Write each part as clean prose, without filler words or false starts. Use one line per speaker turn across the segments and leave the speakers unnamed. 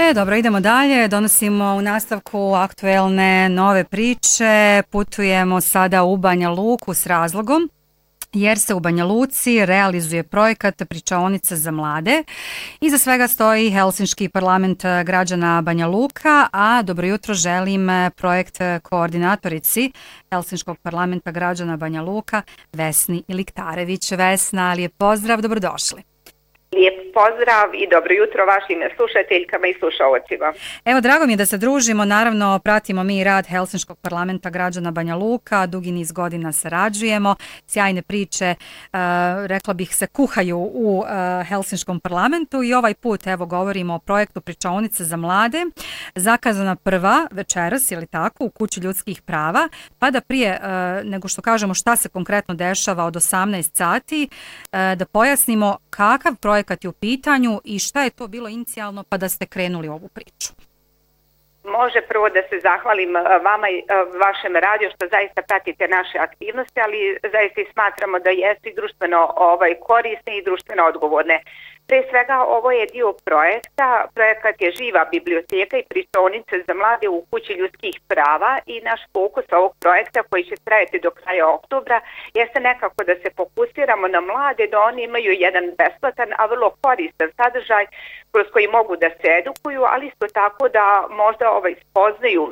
dalje, dobro, idemo dalje. Donosimo u nastavku aktuelne nove priče. Putujemo sada u Banja Luku s razlogom, jer se u Banja Luci realizuje projekat Pričaonica za mlade. Iza svega stoji Helsinški parlament građana Banja Luka, a dobro jutro želim projekt koordinatorici Helsinškog parlamenta građana Banja Luka, Vesni Iliktarević. Vesna, lijep pozdrav, dobrodošli.
Lijep pozdrav i dobro jutro vašim slušateljkama i slušalcima.
Evo, drago mi je da se družimo, naravno pratimo mi rad Helsinškog parlamenta građana Banja Luka, dugi niz godina sarađujemo, sjajne priče, rekla bih, se kuhaju u Helsinškom parlamentu i ovaj put evo govorimo o projektu Pričaonice za mlade, zakazana prva večeras, je li tako, u Kući ljudskih prava, pa da prije nego što kažemo šta se konkretno dešava od 18 sati, da pojasnimo kakav projekat je u pitanju i šta je to bilo inicijalno pa da ste krenuli ovu priču.
Može prvo da se zahvalim vama i vašem radiju što zaista pratite naše aktivnosti, ali zaista i smatramo da jesu i društveno korisne i društveno odgovorne. Pre svega ovo je dio projekta, projekat je Živa biblioteka i Pričaonice za mlade u Kući ljudskih prava i naš fokus ovog projekta koji će trajati do kraja oktobra jeste nekako da se fokusiramo na mlade, da oni imaju jedan besplatan, a vrlo koristan sadržaj kroz koji mogu da se edukuju, ali isto tako da možda spoznaju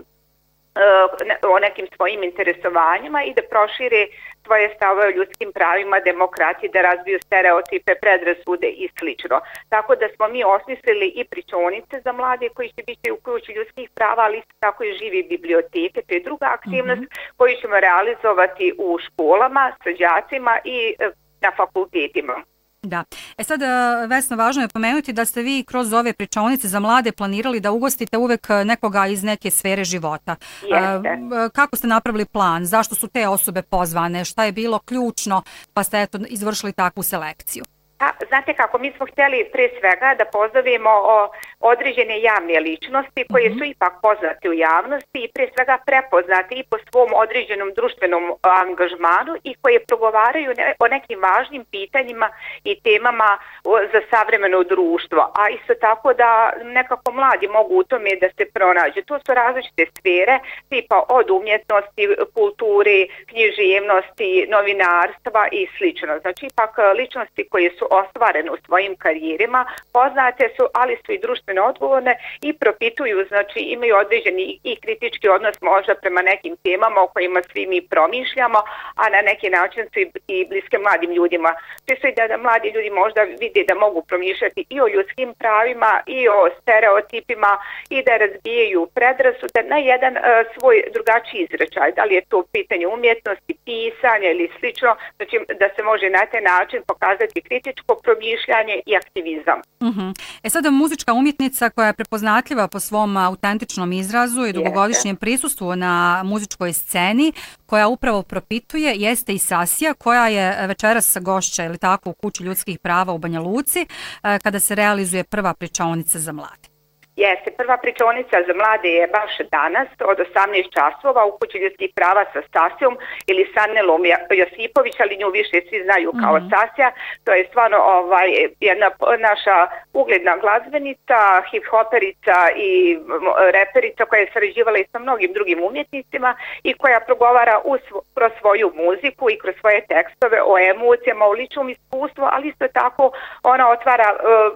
o nekim svojim interesovanjima i da prošire svoje stavove o ljudskim pravima, demokratiji, da razbiju stereotipe, predrasude i slično. Tako da smo mi osmislili i Pričaonice za mlade koji će biti u Kući ljudskih prava, ali isto tako i Živi biblioteke. To je druga aktivnost koju ćemo realizovati u školama, sa đacima i na fakultetima.
Da. Sad, Vesna, važno je pomenuti da ste vi kroz ove Pričaonice za mlade planirali da ugostite uvek nekoga iz neke sfere života.
Jeste.
Kako ste napravili plan? Zašto su te osobe pozvane? Šta je bilo ključno pa ste izvršili takvu selekciju?
Znate kako, mi smo htjeli pre svega da pozovemo određene javne ličnosti koje su ipak poznate u javnosti i pre svega prepoznate i po svom određenom društvenom angažmanu i koje progovaraju o nekim važnim pitanjima i temama za savremeno društvo, a isto tako da nekako mladi mogu u tome da se pronađu. To su različite sfere, tipa od umjetnosti, kulture, književnosti, novinarstva i slično. Znači ipak ličnosti koje su ostvarene u svojim karijerima, poznate su, ali su i društveno odgovorne i propituju, znači imaju određeni i kritički odnos možda prema nekim temama o kojima svi mi promišljamo, a na neki način su i bliske mladim ljudima. Čisto i da mladi ljudi možda vide da mogu promišljati i o ljudskim pravima i o stereotipima i da razbijaju predrasude na jedan svoj drugačiji izrečaj. Da li je to pitanje umjetnosti, pisanja ili slično, znači da se može na taj način pokazati kritičko promišljanje i aktivizam.
Sada muzička umjetnica koja je prepoznatljiva po svom autentičnom izrazu i dugogodišnjem prisustvu na muzičkoj sceni, koja upravo propituje, jeste i Sasija, koja je večeras gošća, ili tako, u Kući ljudskih prava u Banja Luci, kada se realizuje prva Pričaonica za mlade.
Jeste, prva Pričaonica za mlade je baš danas od 18 časova u Kući ljudskih prava sa Sasijom ili Sanelom Josipović, ali nju više svi znaju kao Sasija. To je stvarno jedna naša ugledna glazbenica, hip-hoperica i reperica koja je sarađivala i sa mnogim drugim umjetnicima i koja progovara kroz svoju muziku i kroz svoje tekstove o emocijama, o ličnom iskustvu, ali isto tako ona otvara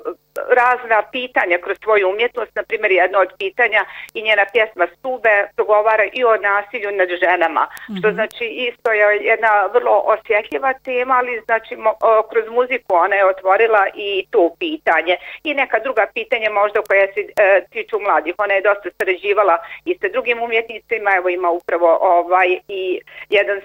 razna pitanja kroz svoju umjetnost. Na primjer, jedno od pitanja i njena pjesma Stube progovara i o nasilju nad ženama, što znači isto je jedna vrlo osjetljiva tema, ali znači kroz muziku ona je otvorila i to pitanje i neka druga pitanja možda koja se tiču mladih. Ona je dosta sarađivala i sa drugim umjetnicima, evo ima upravo i jedan